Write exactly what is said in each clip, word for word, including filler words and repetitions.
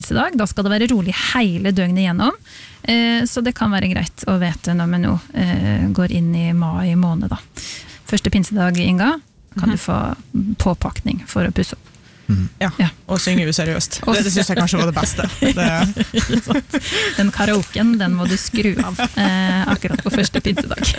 pinsedag, da skal det være rolig hele døgnet igjennom, eh, så det kan være greit å vete når vi nå eh, går inn i mai måned da. Første pinsedag, Inga, kan mm-hmm. du få påpakning for å pusse opp. Mm. Ja, ja, og synge useriøst. Det, det synes jeg kanskje var det beste. Det... Den karaoken, den må du skru av eh, akkurat på første pinsedag.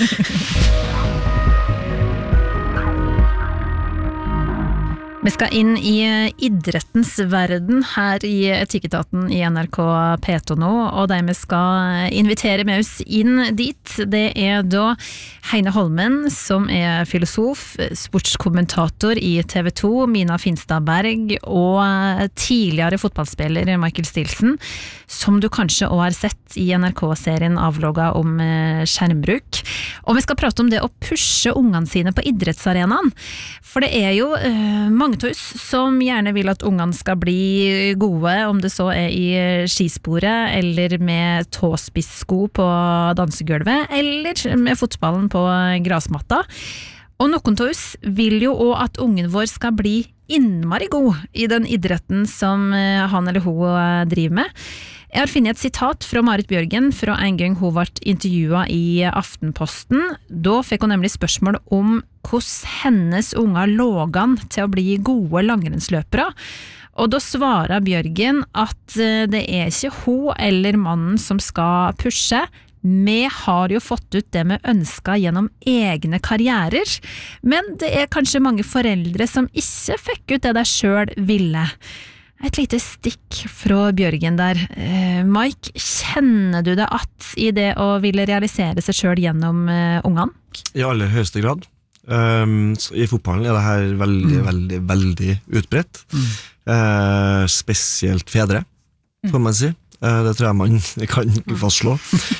Vi skal inn i idrettens verden her i Etikketaten i N R K P to nå, og de vi skal invitere med oss inn dit, det er da Heine Holmen, som er filosof, sportskommentator i T V to, Mina Finstad Berg, og tidligere fotballspiller Michael Stilson, som du kanskje også har sett i N R K-serien avlogget om skjermbruk. Og vi skal prate om det å pushe ungene sine på idrettsarenaen, for det er jo uh, mange av oss som gjerne vil at ungene skal bli gode, om det så er i skisporet, eller med tåspissko på dansegulvet, eller med fotballen på grasmatta. Og noen av oss vil jo også at ungen vår skal bli innmari god i den idretten som han eller hun driver med. Jeg har funnet et sitat fra Marit Bjørgen fra en gang hun ble intervjuet i Aftenposten. Da fikk hun nemlig spørsmål om hvordan hennes unger lå an til å bli gode langrennsløpere. Og da svarer Bjørgen at det er ikke hun eller mannen som skal pushe. Vi har jo fått ut det vi ønsket gjennom egne karrierer, men det er kanskje mange foreldre som ikke fikk ut det de selv ville. Et lite stikk fra Bjørgen der. Eh, Mike, kjenner du det at i det å ville realisere seg selv gjennom uh, ungene? I aller høyeste grad. Um, I fotballen er det her veldig, mm. veldig, veldig utbredt. Mm. Uh, spesielt fedre, får man si. Uh, det tror jeg man kan fastslå.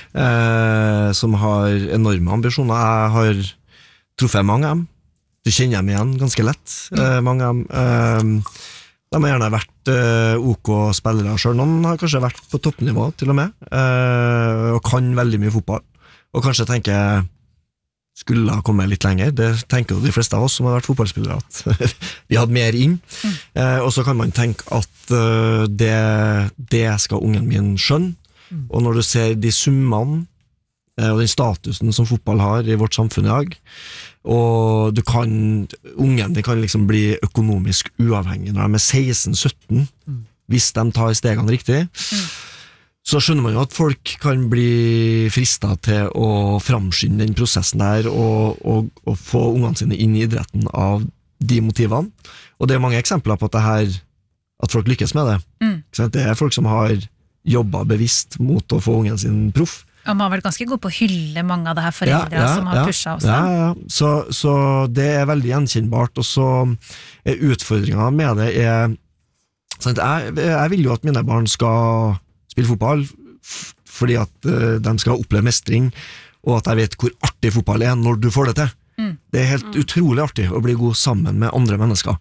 Uh, som har enorme ambisjoner. Jeg har truffet mange av dem. Du kjenner dem igjen ganske lett, uh, mange av dem. Uh, De har gjerne vært uh, OK spillere selv. Noen har kanskje vært på toppnivå til og med, uh, og kan veldig mye fotball. Og kanskje tenker skulle ha kommet litt lenger. Det tenker jo de fleste av oss som har vært fotballspillere, at vi hadde mer inn. Mm. Uh, og så kan man tenke at uh, det, det skal ungen min skjønne. Mm. Og når du ser de summene uh, og den statusen som fotball har i vårt samfunn i dag, og du kan ungen de kan liksom bli økonomisk uavhengig når de er seksten sytten mm. hvis de tar stegene riktig mm. så skjønner man jo at folk kan bli fristet til å framskynde den prosessen der og, og, og få ungene sine inn i idretten av de motivene, og det er mange eksempler på at det her at folk lykkes med det mm. det er folk som har jobbet bevisst mot å få ungen sin proff. Og man har vært ganske god på å hylle mange av det her foreldre ja, ja, som har ja, pushet også. Ja, ja. Så, så det er veldig gjenkjennbart, og så er utfordringen med det er, sant, jeg, jeg vil jo at mine barn skal spille fotball f- fordi at uh, de skal oppleve mestring, og at jeg vet hvor artig fotball er når du får det til. Mm. Det er helt mm. utrolig artig å bli god sammen med andre mennesker.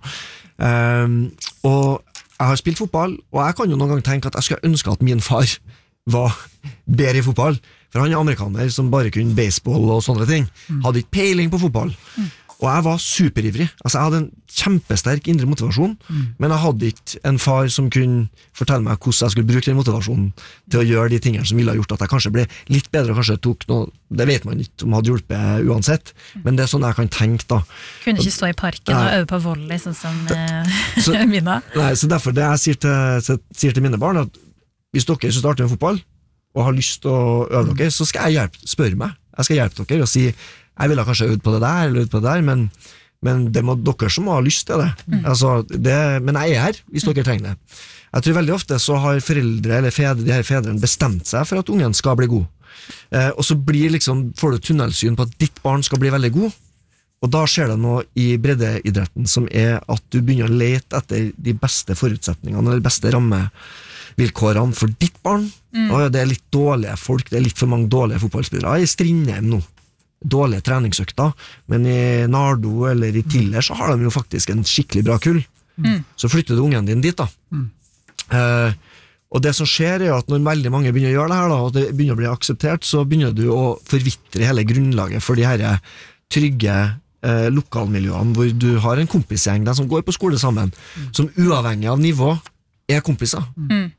Um, og jeg har spilt fotball, og jeg kan jo noen gang tenke at jeg skulle ønske at min far var bedre i fotball, for han er amerikaner som bare kunne baseball og sånne ting, mm. hadde ikke peiling på fotball mm. og jeg var superivrig, altså jeg hadde en kjempesterk indre motivasjon mm. men jeg hadde ikke en far som kunne fortelle meg hvordan jeg skulle bruke den motivasjonen til å gjøre de tingene som ville ha gjort at jeg kanskje ble litt bedre, og kanskje tok noe, det vet man ikke om hadde hjulpet uansett, mm. men det er sånn jeg kan tenke da. Kunne ikke stå i parken og øve på volley sånn som så, Mina. Nei, så derfor det jeg sier til, sier til mine barn at hvis dere så starter med fotball og har lyst til å øve dere, så skal jeg hjelpe, spørre meg. Jeg skal hjelpe dere og si, jeg vil ha kanskje øvd på det der, eller øvd på det der, men, men det må dere som har lyst til det. Mm. Altså, det. Men jeg er her, hvis dere trenger det. Jeg tror veldig ofte så har foreldre, eller fedre, de her fedrene bestemt seg for at ungen skal bli god. Eh, og så blir liksom, får du tunnelsyn på at ditt barn skal bli veldig god, og da skjer det noe i breddeidretten som er at du begynner å lete etter de beste forutsetningene, eller de beste ramme vilkårene for ditt barn, mm. og det er litt dårlige folk, det er litt for mange dårlige fotballspillere i Strindheim nå, dårlige treningsøkter, men i Nardo eller i Tiller så har de jo faktisk en skikkelig bra kull, mm. så flytter du ungen din dit da mm. uh, og det som skjer er jo at når veldig mange begynner å gjøre det her da, og det begynner å bli akseptert, så begynner du å forvitre hele grunnlaget for de her trygge uh, lokalmiljøene hvor du har en kompisgjeng, de som går på skole sammen, mm. som uavhengig av nivå er kompiser. Mm.